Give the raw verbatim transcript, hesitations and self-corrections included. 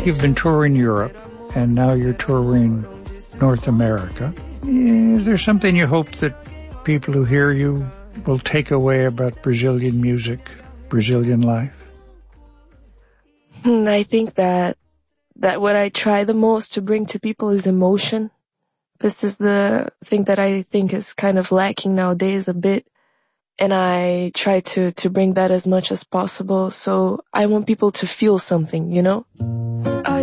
You've been touring Europe, and now you're touring North America. Is there something you hope that people who hear you will take away about Brazilian music, Brazilian life? I think that that what I try the most to bring to people is emotion. This is the thing that I think is kind of lacking nowadays a bit. And I try to, to bring that as much as possible. So I want people to feel something, you know?